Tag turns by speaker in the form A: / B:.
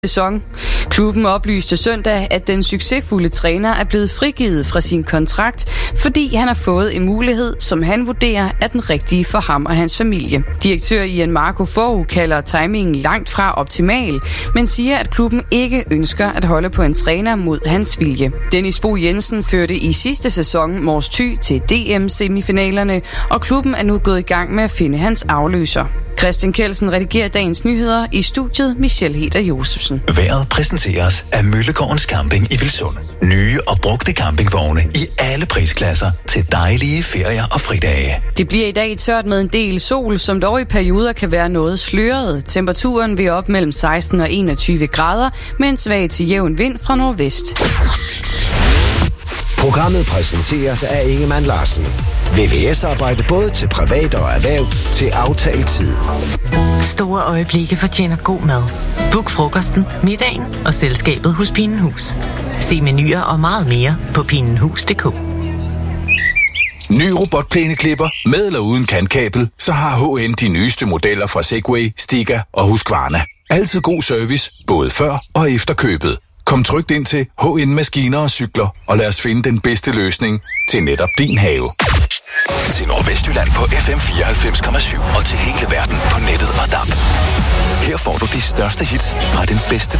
A: sæson. Klubben oplyste søndag, at den succesfulde træner er blevet frigivet fra sin kontrakt, fordi han har fået en mulighed, som han vurderer er den rigtige for ham og hans familie. Direktør Ian Marco Forud kalder timingen langt fra optimal, men siger, at klubben ikke ønsker at holde på en træner mod hans vilje. Dennis Bo Jensen førte i sidste sæson Mors Thy til DM-semifinalerne, og klubben er nu gået i gang med at finde hans afløser. Christian Kelsen redigerer dagens nyheder, i studiet Michelle Heder Josefsen.
B: Vejret præsenteres af Møllegårdens Camping i Vilsund. Nye og brugte campingvogne i alle prisklasser til dejlige ferier og fridage.
A: Det bliver i dag tørt med en del sol, som dog i perioder kan være noget sløret. Temperaturen vil op mellem 16 og 21 grader med en svag til jævn vind fra nordvest.
C: Programmet præsenteres af Ingemann Larsen. VVS-arbejde både til privat og erhverv til aftalt tid.
D: Store øjeblikke fortjener god mad. Book frokosten, middagen og selskabet hos Pinenhus. Se menuer og meget mere på pinenhus.dk.
E: Ny robotplæneklipper med eller uden kantkabel, så har HN de nyeste modeller fra Segway, Stiga og Husqvarna. Altid god service, både før og efter købet. Kom trygt ind til HN Maskiner og Cykler, og lad os finde den bedste løsning til netop din have.
B: Til Nordvestjylland på FM 94,7 og til hele verden på nettet og DAB. Her får du de største hits fra den bedste